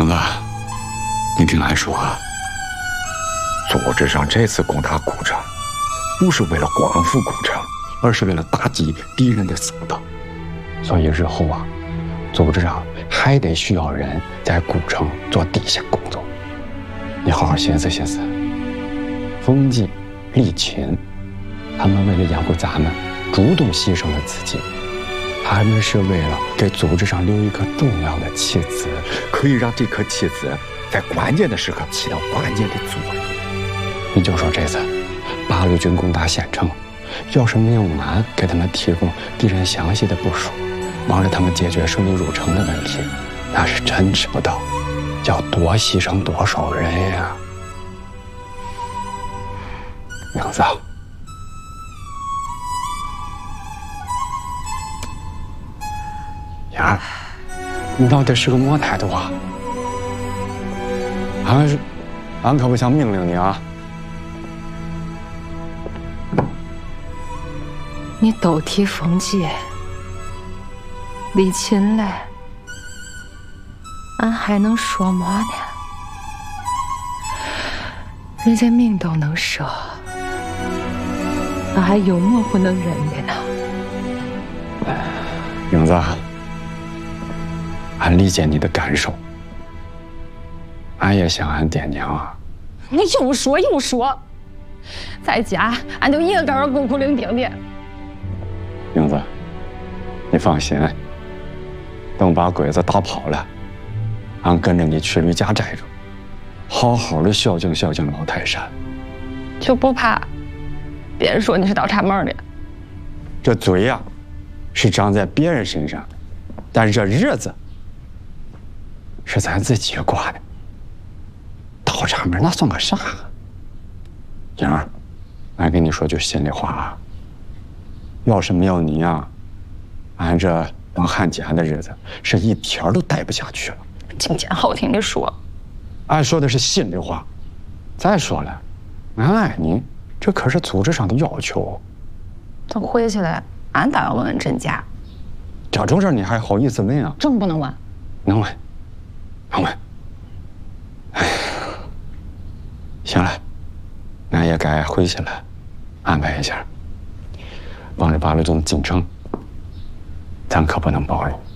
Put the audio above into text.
英子，你听俺说， 组织上这次攻打古城，不是为了光复古城， 而是为了打击敌人的扫荡。 所以日后啊，组织上还得需要人在古城做地下工作。你好好寻思寻思，冯继、李勤，他们为了掩护咱们，主动牺牲了自己。他们是为了给组织上留一颗重要的棋子， 可以让这颗棋子在关键的时刻起到关键的作用。 你就说这次八路军攻打县城，要是没有俺给他们提供敌人详细的部署，帮着他们解决顺利入城的问题，那是真知不道要多牺牲多少人呀！英子，呀，你到底是个么态度啊？俺可不想命令你啊！ 你都提冯继、李勤嘞，俺还能说么呢？人家命都能舍，俺还有么不能忍的呢？ 英子，俺理解你的感受，俺也想俺爹娘啊。 你又说又说，在家俺就一个个孤苦伶仃的。 英子，你放心，等把鬼子打跑了，俺跟着你去吕家寨着，好好的孝敬孝敬老泰山。 就不怕别人说你是倒插门的？ 这嘴呀，是长在别人身上，但是这日子是咱自己过的。倒插门那算个啥？英儿，俺跟你说句心里话啊，要是没有你啊，俺这当汉奸的日子是一天都待不下去了。 净捡好听的说， 俺说的是心里话。再说了，俺爱你，这可是组织上的要求。 等回去了，俺倒要问问真假。 这种事你还好意思问啊？ 正不能问？ 能问，能问。哎呀，行了，俺也该回去了，安排一下。帮着八路军进城，咱可不能暴露。